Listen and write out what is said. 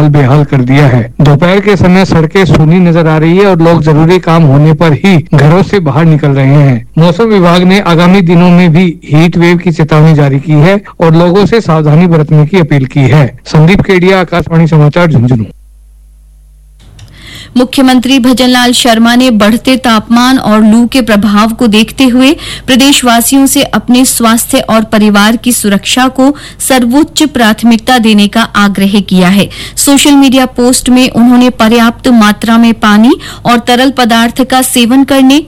बेहाल कर दिया है। दोपहर के समय सड़कें सूनी नजर आ रही है और लोग जरूरी काम होने पर ही घरों से बाहर निकल रहे हैं। मौसम विभाग ने आगामी दिनों में भी हीट वेव की चेतावनी जारी की है और लोगों से सावधानी बरतने की अपील की है। संदीप केडिया, आकाशवाणी समाचार, झुंझुनू। मुख्यमंत्री भजनलाल शर्मा ने बढ़ते तापमान और लू के प्रभाव को देखते हुए प्रदेशवासियों से अपने स्वास्थ्य और परिवार की सुरक्षा को सर्वोच्च प्राथमिकता देने का आग्रह किया है। सोशल मीडिया पोस्ट में उन्होंने पर्याप्त मात्रा में पानी और तरल पदार्थ का सेवन करने,